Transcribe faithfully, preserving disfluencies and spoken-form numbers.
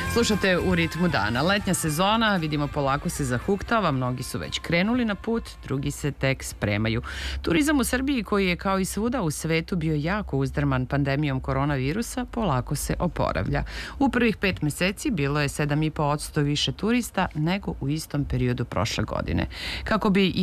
Slušate U ritmu dana. Letnja sezona, vidimo, polako se zahuktava, mnogi su već krenuli na put, drugi se tek spremaju. Turizam u Srbiji, koji je kao i svuda u svetu bio jako uzdrman pandemijom koronavirusa, polako se oporavlja. U prvih pet meseci bilo je sedam i po posto više turista nego u istom periodu prošle godine. Kako bi